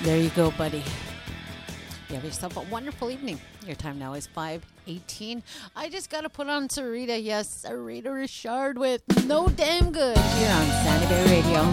There you go, buddy. You have yourself a wonderful evening. Your time now is 5:18. I just got to put on Sarita. Yes, Sarita Richard with No Damn Good here on Sandy Bay Radio.